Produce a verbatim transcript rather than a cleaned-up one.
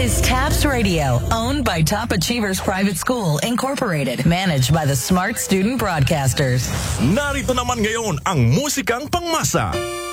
is TAPS Radio, owned by Top Achievers Private School, Incorporated, managed by the Smart Student Broadcasters. Narito naman ngayon ang musikang pangmasa.